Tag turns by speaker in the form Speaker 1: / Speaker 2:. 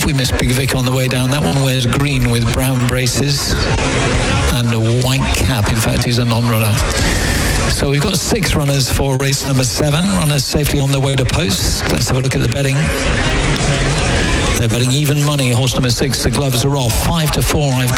Speaker 1: We missed Big Vic on the way down. That one wears green with brown braces and a white cap. In fact, he's a non-runner. So we've got 6 runners for race number 7. Runners safely on their way to post. Let's have a look at the betting. They're betting even money. Horse number 6, the gloves are off. 5 to 4. I've